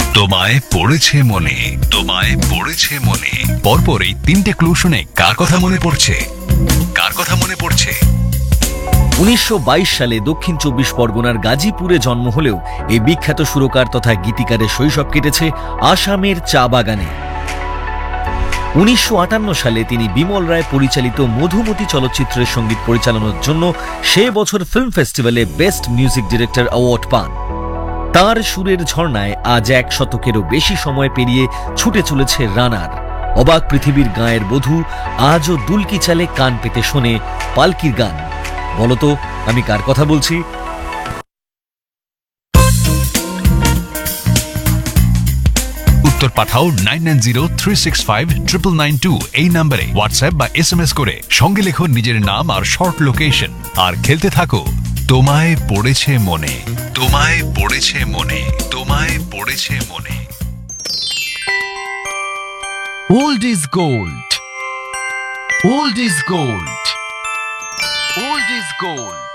তোমায় পড়েছে মনে, তোমায় পড়েছে মনে। পরপর এই তিনটে ক্লু শুনে কার কথা মনে পড়ছে? কার কথা মনে পড়ছে? 1922 সালে দক্ষিণ 24 পরগনার গাজীপুরে জন্ম হলেও এই বিখ্যাত সুরকার তথা গীতিকারের শৈশব কেটেছে আসামের চা বাগানে। 1958 সালে তিনি বিমল রায় পরিচালিত মধুমতি চলচ্চিত্রের সঙ্গীত পরিচালনার জন্য সে বছর ফিল্ম ফেস্টিভ্যালে বেস্ট মিউজিক ডিরেক্টর অ্যাওয়ার্ড পান। তার সুরের ঝর্ণায় আজ 1 শতকেরও বেশি সময় পেরিয়ে ছুটে চলেছে রানার। অবাক পৃথিবীর গাঁয়ের বধূ আজও দুলকি চালে কান পেতে শোনে পালকির গান। বলতো আমি কার কথা বলছি? উত্তর পাঠাও 9903659992 এই নম্বরে হোয়াটসঅ্যাপ বা SMS করে। সঙ্গে লেখো নিজের নাম আর শর্ট লোকেশন, আর খেলতে থাকো তোমায় পড়েছে মনে, তোমায় পড়েছে মনে, তোমায় পড়েছে মনে। Old is gold. Old is gold. Old is gold.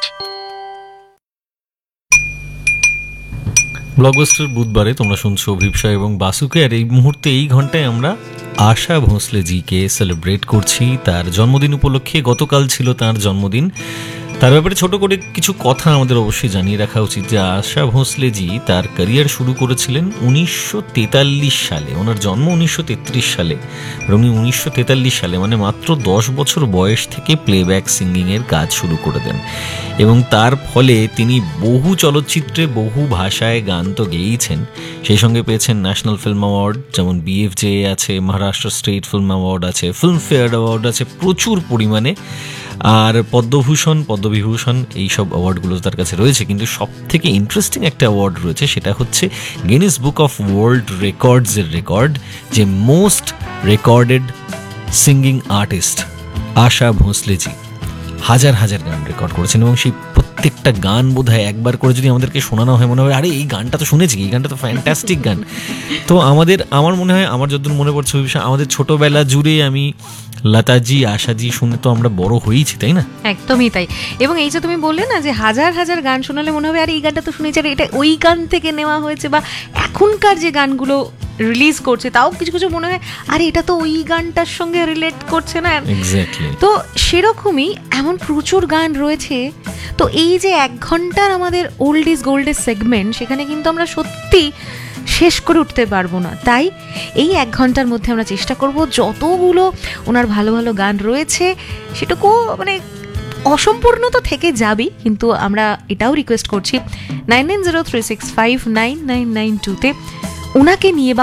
Blockbuster বুধবারে তোমরা শুনছো অভিপ্সা এবং বাসুকে, আর এই মুহূর্তে এই ঘন্টায় আমরা আশা ভোঁসলে জিকে সেলিব্রেট করছি। তার জন্মদিন উপলক্ষে গতকাল ছিল তার জন্মদিন। তার ব্যাপারে ছোট করে কিছু কথা আমাদের অবশ্যই জানিয়ে রাখা উচিত যে আশা ভোঁসলে জি তার ক্যারিয়ার শুরু করেছিলেন 1943 সালে। ওনার জন্ম 1933 সালে, উনি 1943 সালে মানে মাত্র 10 বছর বয়স থেকে প্লেব্যাক সিঙ্গিংয়ের কাজ শুরু করে দেন, এবং তার ফলে তিনি বহু চলচ্চিত্রে বহু ভাষায় গান তো গেয়েছেন, সেই সঙ্গে পেয়েছেন ন্যাশনাল ফিল্ম অ্যাওয়ার্ড, যেমন BFJ আছে, মহারাষ্ট্র স্টেট ফিল্ম অ্যাওয়ার্ড আছে, ফিল্মফেয়ার অ্যাওয়ার্ড আছে প্রচুর পরিমাণে, আর পদ্মভূষণ, পদ্মবিভূষণ এইসব অ্যাওয়ার্ডগুলো তার কাছে রয়েছে। কিন্তু সব থেকে ইন্টারেস্টিং একটা অ্যাওয়ার্ড রয়েছে, সেটা হচ্ছে Guinness book of world রেকর্ডসের record, যে মোস্ট রেকর্ডেড সিঙ্গিং আর্টিস্ট আশা ভোঁসলে জি হাজার হাজার গান রেকর্ড করেছেন, এবং সেই প্রত্যেকটা গান বোধহয় একবার করে যদি আমাদেরকে শোনানো হয় মনে হবে আরে এই গানটা তো শুনেছি, এই গানটা তো ফ্যান্টাস্টিক গান। তো আমার মনে হয়, আমার যতদূর মনে পড়ছে আমাদের ছোটবেলা জুড়ে আমি লতাজি, আশাজি শুনে তো আমরা বড় হয়েছি, তাই না? একদমই তাই। এবং এই যে তুমি বললে না যে হাজার হাজার গান শোনালে মনে হবে আর এই গানটা তো শুনেছি, আর এটা ওই গান থেকে নেওয়া হয়েছে, বা এখনকার যে গানগুলো রিলিজ করছে তাও কিছু কিছু মনে হয় আরে এটা তো ওই গানটার সঙ্গে রিলেট করছে না। এক্স্যাক্টলি। তো সেরকমই এমন প্রচুর গান রয়েছে। তো এই যে 1 ঘন্টার আমাদের ওল্ড ইজ গোল্ডের সেগমেন্ট, সেখানে কিন্তু আমরা সত্যি শেষ করে উঠতে পারবো না। তাই এই 1 ঘন্টার মধ্যে আমরা চেষ্টা করব যতগুলো ওনার ভালো ভালো গান রয়েছে সেটুকু মানে অসম্পূর্ণ তো থেকে যাবেই, কিন্তু আমরা এটাও রিকোয়েস্ট করছি 9903659992 তে ওনাকে নিয়ে বা